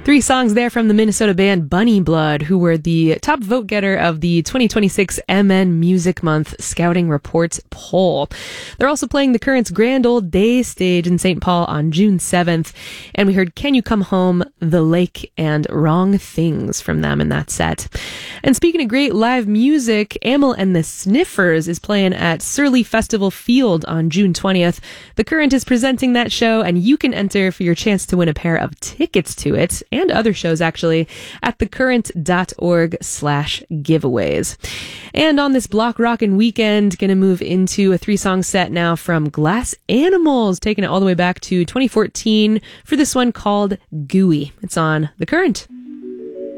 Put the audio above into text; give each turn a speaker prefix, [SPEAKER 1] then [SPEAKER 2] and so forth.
[SPEAKER 1] Three songs there from the Minnesota band Bunny Blood, who were the top vote getter of the 2026 MN Music Month Scouting Reports poll. They're also playing the Current's Grand Old Days stage in St. Paul on June 7th. And we heard Can You Come Home, The Lake, and Wrong Things from them in that set. And speaking of great live music, Amyl and the Sniffers is playing at Surly Festival Field on June 20th. The Current is presenting that show, and you can enter for your chance to win a pair of tickets to it, and other shows actually, at thecurrent.org/giveaways. And on this block rockin' weekend, gonna move into a 3-song set now from Glass Animals, taking it all the way back to 2014 for this one called Gooey. It's on The Current.